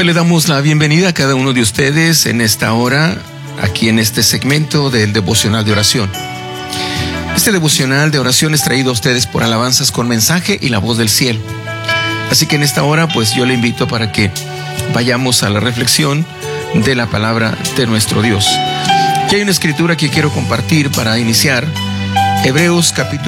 Pues le damos la bienvenida a cada uno de ustedes en esta hora, aquí en este segmento del devocional de oración. Este devocional de oración es traído a ustedes por Alabanzas con Mensaje y La Voz del Cielo. Así que en esta hora, pues yo le invito para que vayamos a la reflexión de la palabra de nuestro Dios. Y hay una escritura que quiero compartir para iniciar. Hebreos capítulo